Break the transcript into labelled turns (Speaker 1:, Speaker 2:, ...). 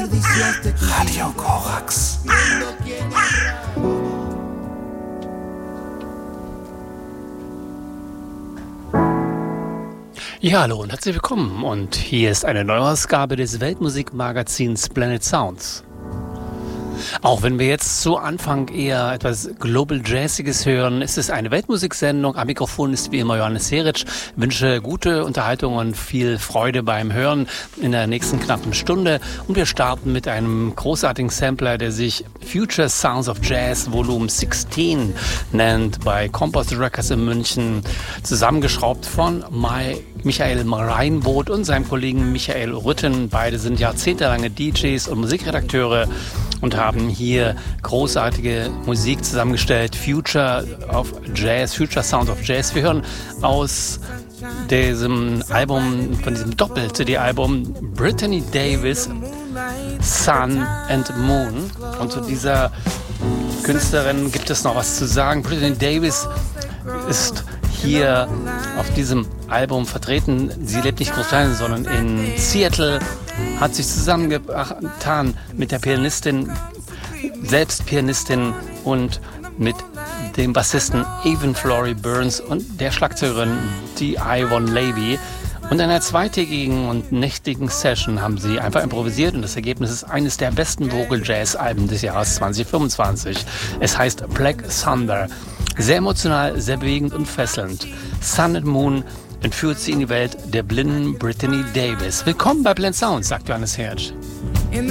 Speaker 1: Radio Korax. Ja, hallo und herzlich willkommen. Und hier ist eine Neuausgabe des Weltmusikmagazins Planet Sounds. Auch wenn wir jetzt zu Anfang eher etwas Global Jazziges hören, ist es eine Weltmusiksendung. Am Mikrofon ist wie immer Johannes Seric. Ich wünsche gute Unterhaltung und viel Freude beim Hören in der nächsten knappen Stunde. Und wir starten mit einem großartigen Sampler, der sich Future Sounds of Jazz Volume 16 nennt, bei Compost Records in München, zusammengeschraubt von Michael Reinboth und seinem Kollegen Michael Rütten. Beide sind jahrzehntelange DJs und Musikredakteure und haben hier großartige Musik zusammengestellt. Future Sound of Jazz. Wir hören aus diesem Album, von diesem Doppel-CD-Album Brittany Davis, Sun and Moon. Und zu dieser Künstlerin gibt es noch was zu sagen. Brittany Davis ist hier auf diesem Album vertreten. Sie lebt nicht in Großbritannien, sondern in Seattle, hat sich zusammengetan mit der Pianistin, selbst Pianistin, und mit dem Bassisten Evan Flory Burns und der Schlagzeugerin die Yvonne Levy. Und in einer zweitägigen und nächtigen Session haben sie einfach improvisiert und das Ergebnis ist eines der besten Vocal-Jazz-Alben des Jahres 2025. Es heißt Black Thunder. Sehr emotional, sehr bewegend und fesselnd. Sun and Moon entführt sie in die Welt der blinden Brittany Davis. Willkommen bei Planet Sounds, sagt Johannes Hertz.